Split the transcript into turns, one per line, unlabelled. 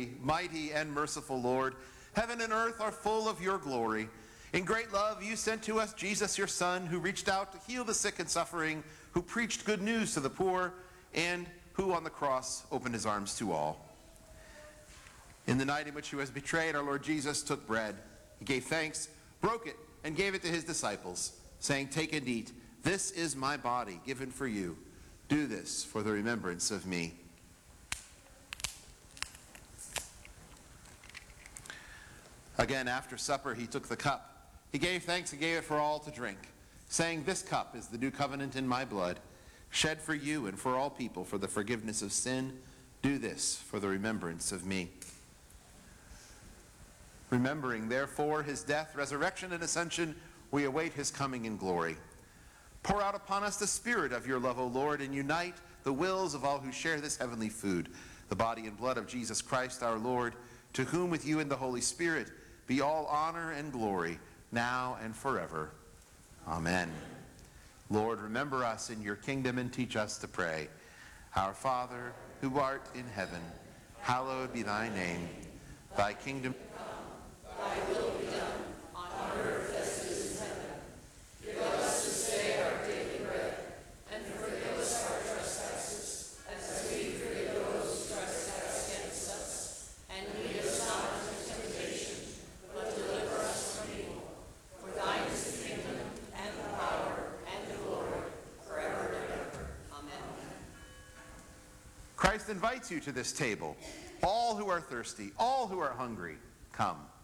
holy, mighty, and merciful Lord, heaven and earth are full of your glory. In great love, you sent to us Jesus, your Son, who reached out to heal the sick and suffering, who preached good news to the poor, and who on the cross opened his arms to all. In the night in which he was betrayed, our Lord Jesus took bread. He gave thanks, broke it, and gave it to his disciples, saying, "Take and eat. This is my body given for you. Do this for the remembrance of me." Again, after supper, he took the cup. He gave thanks and gave it for all to drink, saying, "This cup is the new covenant in my blood, shed for you and for all people for the forgiveness of sin. Do this for the remembrance of me." Remembering, therefore, his death, resurrection, and ascension, we await his coming in glory. Pour out upon us the spirit of your love, O Lord, and unite the wills of all who share this heavenly food, the body and blood of Jesus Christ our Lord, to whom with you and the Holy Spirit be all honor and glory, now and forever. Amen. Lord, remember us in your kingdom and teach us to pray. Our Father, who art in heaven, hallowed be thy name. Thy kingdom come, thy will be done, on earth as it is in heaven. Give us this day our daily bread, and forgive us our trespasses, as we forgive those who trespass against us. And lead us not into temptation, but deliver us from evil. For thine is the kingdom, and the power, and the glory, forever and ever. Amen. Christ invites you to this table. All who are thirsty, all who are hungry, come.